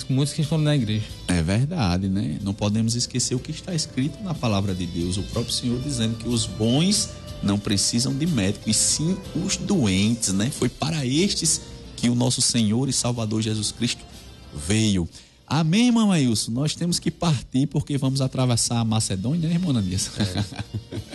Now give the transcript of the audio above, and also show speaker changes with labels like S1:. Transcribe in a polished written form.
S1: muitos que estão na igreja.
S2: É verdade, né? Não podemos esquecer o que está escrito na palavra de Deus. O próprio Senhor dizendo que os bons não precisam de médico, e sim os doentes, né? Foi para estes que o nosso Senhor e Salvador Jesus Cristo veio. Amém, irmão Ailson? Nós temos que partir porque vamos atravessar a Macedônia, né, irmã Ananias?